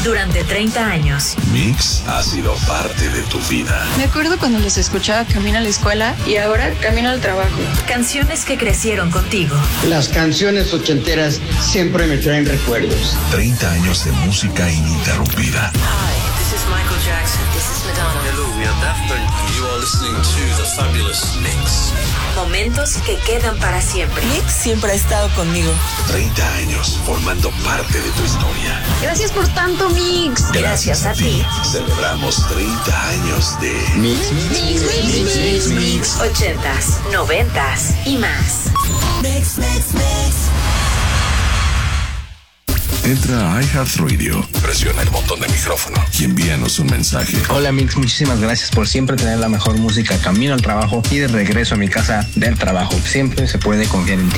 Durante 30 años. Mix ha sido parte de tu vida. Me acuerdo cuando los escuchaba camino a la escuela y ahora camino al trabajo. Canciones que crecieron contigo. Las canciones ochenteras siempre me traen recuerdos. 30 años de música ininterrumpida. Hi, this is Michael Jackson. This is Madonna. Hello, we are Daft Punk. You are listening to The Fabulous Mix. Momentos que quedan para siempre. Mix siempre ha estado conmigo. 30 años formando parte de tu historia. Gracias por tanto, Mix. Gracias a ti. Celebramos 30 años de Mix. 80s, 90s y más. Mix. Entra a iHeartRadio, presiona el botón de micrófono y envíanos un mensaje. Hola Mix, muchísimas gracias por siempre tener la mejor música camino al trabajo y de regreso a mi casa del trabajo. Siempre se puede confiar en ti.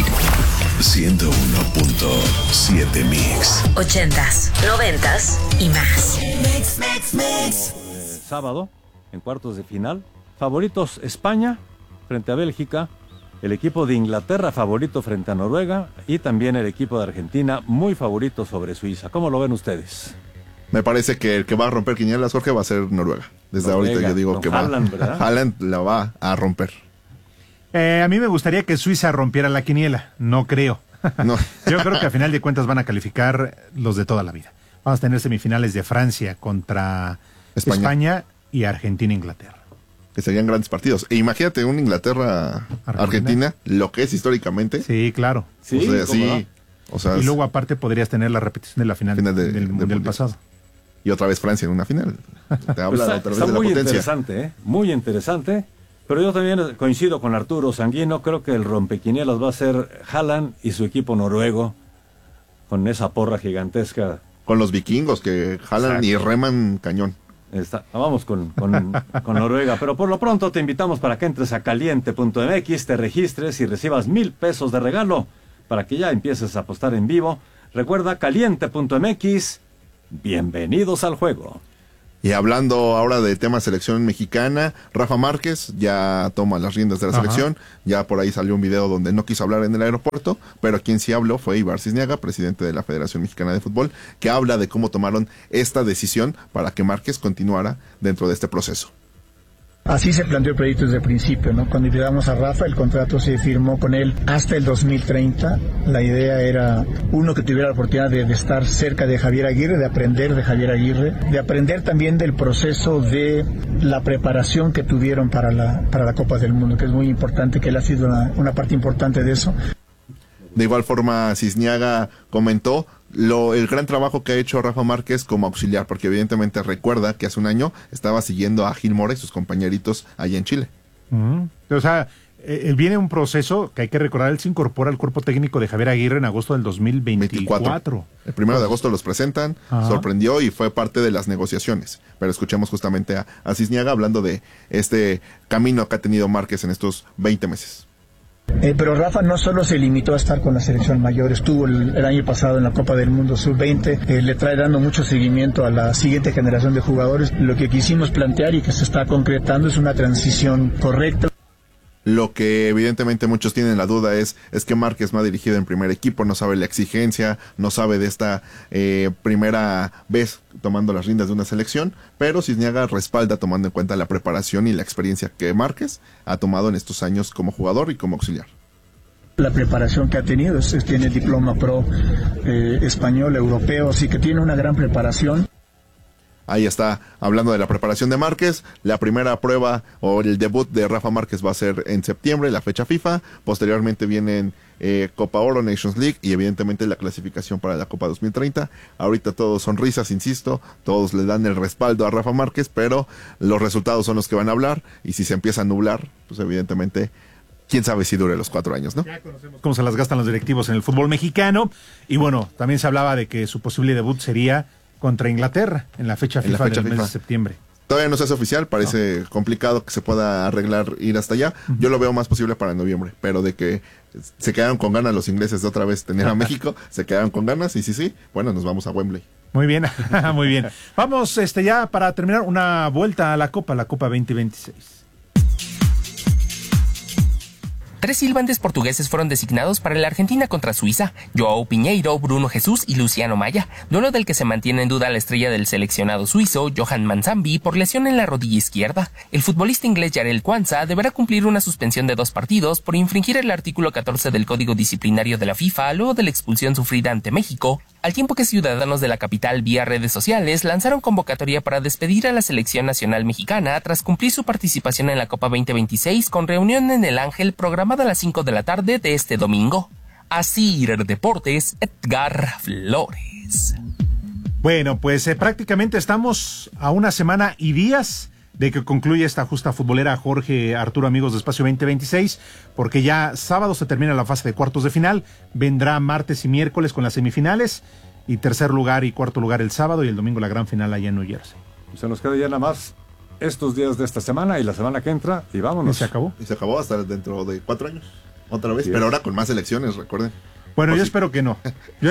101.7 Mix. 80s, 90s y más. Mix. Sábado, en cuartos de final. Favoritos España frente a Bélgica. El equipo de Inglaterra favorito frente a Noruega y también el equipo de Argentina muy favorito sobre Suiza. ¿Cómo lo ven ustedes? Me parece que el que va a romper quinielas, Jorge, va a ser Noruega. Desde Noruega, ahorita yo digo que Haaland, ¿verdad? Haaland la va a romper. A mí me gustaría que Suiza rompiera la quiniela. No creo. No. Yo creo que a final de cuentas van a calificar los de toda la vida. Vamos a tener semifinales de Francia contra España y Argentina-Inglaterra. Que serían grandes partidos. E imagínate un Inglaterra-Argentina, lo que es históricamente. Sí, claro. Sí, Y luego aparte podrías tener la repetición de la final del Mundial pasado. Y otra vez Francia en una final. Te habla otra vez de la muy potencia. Interesante, muy interesante. Pero yo también coincido con Arturo Sanguino. Creo que el rompequinielas va a ser Haaland y su equipo noruego. Con esa porra gigantesca. Con los vikingos que jalan y reman cañón. Vamos con Noruega, pero por lo pronto te invitamos para que entres a caliente.mx, te registres y recibas $1,000 de regalo para que ya empieces a apostar en vivo. Recuerda caliente.mx, bienvenidos al juego. Y hablando ahora de tema selección mexicana, Rafa Márquez ya toma las riendas de la selección. Ya por ahí salió un video donde no quiso hablar en el aeropuerto, pero quien sí habló fue Ibar Cisniaga, presidente de la Federación Mexicana de Fútbol, que habla de cómo tomaron esta decisión para que Márquez continuara dentro de este proceso. Así se planteó el proyecto desde el principio, ¿no? Cuando invitamos a Rafa, el contrato se firmó con él hasta el 2030. La idea era, uno, que tuviera la oportunidad de estar cerca de Javier Aguirre, de aprender de Javier Aguirre, de aprender también del proceso de la preparación que tuvieron para la Copa del Mundo, que es muy importante, que él ha sido una parte importante de eso. De igual forma, Cisniaga comentó el gran trabajo que ha hecho Rafa Márquez como auxiliar, porque evidentemente recuerda que hace un año estaba siguiendo a Gil Mora y sus compañeritos allá en Chile. O sea, viene un proceso que hay que recordar, él se incorpora al cuerpo técnico de Javier Aguirre en agosto del 2024. El 1 de agosto los presentan, sorprendió y fue parte de las negociaciones. Pero escuchemos justamente a Cisniaga hablando de este camino que ha tenido Márquez en estos 20 meses. Pero Rafa no solo se limitó a estar con la selección mayor, estuvo el año pasado en la Copa del Mundo Sub-20, le trae dando mucho seguimiento a la siguiente generación de jugadores. Lo que quisimos plantear y que se está concretando es una transición correcta. Lo que evidentemente muchos tienen la duda es que Márquez no ha dirigido en primer equipo, no sabe la exigencia, no sabe de esta primera vez tomando las riendas de una selección, pero Cisniaga respalda tomando en cuenta la preparación y la experiencia que Márquez ha tomado en estos años como jugador y como auxiliar. La preparación que ha tenido, tiene el diploma pro español, europeo, así que tiene una gran preparación. Ahí está, hablando de la preparación de Márquez, la primera prueba o el debut de Rafa Márquez va a ser en septiembre, la fecha FIFA, posteriormente vienen Copa Oro, Nations League y evidentemente la clasificación para la Copa 2030. Ahorita todos sonrisas, insisto, todos le dan el respaldo a Rafa Márquez, pero los resultados son los que van a hablar y si se empieza a nublar, pues evidentemente quién sabe si dure los 4 años, ¿no? Ya conocemos cómo se las gastan los directivos en el fútbol mexicano y bueno, también se hablaba de que su posible debut sería contra Inglaterra en la fecha FIFA del mes de septiembre. Todavía no se hace oficial, parece complicado que se pueda arreglar ir hasta allá. Yo lo veo más posible para noviembre, pero de que se quedaron con ganas los ingleses de otra vez tener a México, se quedaron con ganas y sí, bueno, nos vamos a Wembley. Muy bien, muy bien. Vamos ya para terminar una vuelta a la Copa 2026. 3 silbantes portugueses fueron designados para la Argentina contra Suiza: João Pinheiro, Bruno Jesús y Luciano Maya, duelo del que se mantiene en duda la estrella del seleccionado suizo, Johan Manzambi, por lesión en la rodilla izquierda. El futbolista inglés Jarell Quansah deberá cumplir una suspensión de 2 partidos por infringir el artículo 14 del Código Disciplinario de la FIFA luego de la expulsión sufrida ante México, al tiempo que ciudadanos de la capital vía redes sociales lanzaron convocatoria para despedir a la selección nacional mexicana tras cumplir su participación en la Copa 2026 con reunión en El Ángel programada a las 5 de la tarde de este domingo. Asir Deportes, Edgar Flores. Bueno, pues prácticamente estamos a una semana y días de que concluya esta justa futbolera, Jorge, Arturo, amigos de Espacio 2026, porque ya sábado se termina la fase de cuartos de final, vendrá martes y miércoles con las semifinales, y tercer lugar y cuarto lugar el sábado, y el domingo la gran final allá en New Jersey. Se nos queda ya nada más estos días de esta semana y la semana que entra, y vámonos. ¿Y se acabó? Y se acabó hasta dentro de 4 años, otra vez, sí, pero ahora con más elecciones, recuerden. Bueno, yo espero que no.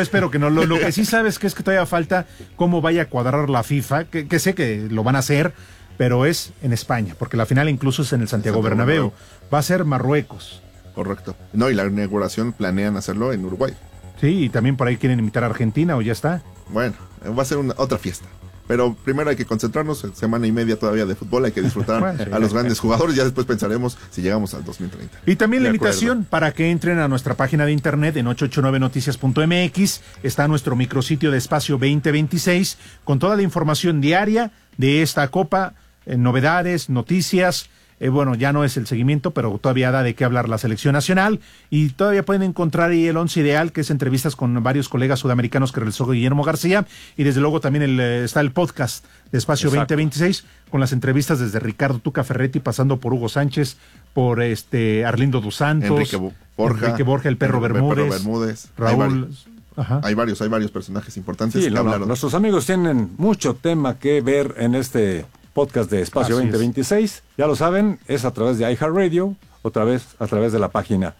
Lo que sí sabes que es que todavía falta cómo vaya a cuadrar la FIFA, que sé que lo van a hacer, pero es en España, porque la final incluso es en el Santiago Bernabéu. Va a ser Marruecos. Correcto. No, y la inauguración planean hacerlo en Uruguay. Sí, y también por ahí quieren invitar a Argentina, o ya está. Bueno, va a ser otra fiesta. Pero primero hay que concentrarnos, semana y media todavía de fútbol, hay que disfrutar a los grandes jugadores, ya después pensaremos si llegamos al 2030. Y también la invitación para que entren a nuestra página de internet en 889noticias.mx, está nuestro micrositio de Espacio 2026, con toda la información diaria de esta Copa, novedades, noticias. Bueno, ya no es el seguimiento, pero todavía da de qué hablar la selección nacional, y todavía pueden encontrar ahí el 11 ideal, que es entrevistas con varios colegas sudamericanos que realizó Guillermo García, y desde luego también está el podcast de Espacio 2026, con las entrevistas desde Ricardo Tuca Ferretti, pasando por Hugo Sánchez, por Arlindo dos Santos, Enrique Borja, el Perro Bermúdez, Raúl. Hay varios personajes importantes. Sí, nuestros amigos tienen mucho tema que ver en este podcast de Espacio 2026, ya lo saben, es a través de iHeartRadio, otra vez a través de la página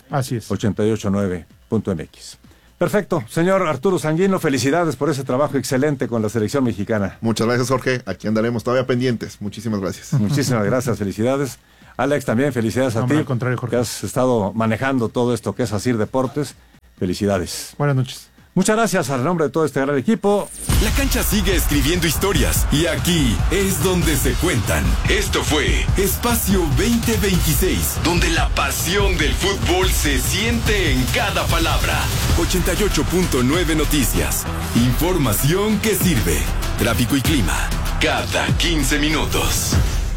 889.mx. Perfecto, señor Arturo Sanguino, felicidades por ese trabajo excelente con la selección mexicana. Muchas gracias, Jorge, aquí andaremos todavía pendientes, muchísimas gracias. Muchísimas gracias, felicidades. Alex, también felicidades a ti, al contrario, Jorge, que has estado manejando todo esto que es Asir Deportes, felicidades. Buenas noches. Muchas gracias al nombre de todo este gran equipo. La cancha sigue escribiendo historias y aquí es donde se cuentan. Esto fue Espacio 2026, donde la pasión del fútbol se siente en cada palabra. 88.9 Noticias. Información que sirve. Tráfico y clima cada 15 minutos.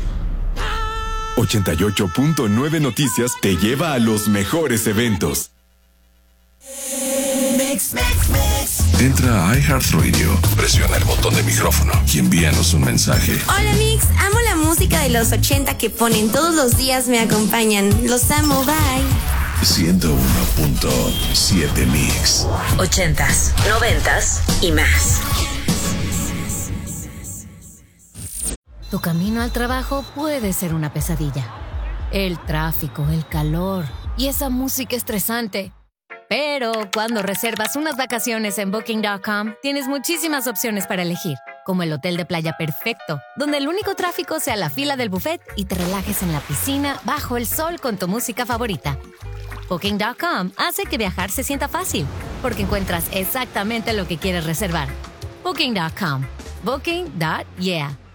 88.9 Noticias te lleva a los mejores eventos. Entra a iHeartRadio, presiona el botón de micrófono y envíanos un mensaje. Hola Mix, amo la música de los 80 que ponen todos los días, me acompañan. Los amo, bye. 101.7 Mix. 80s, 90s y más. Tu camino al trabajo puede ser una pesadilla. El tráfico, el calor y esa música estresante. Pero cuando reservas unas vacaciones en Booking.com, tienes muchísimas opciones para elegir, como el hotel de playa perfecto, donde el único tráfico sea la fila del buffet y te relajes en la piscina bajo el sol con tu música favorita. Booking.com hace que viajar se sienta fácil, porque encuentras exactamente lo que quieres reservar. Booking.com. Booking.yeah.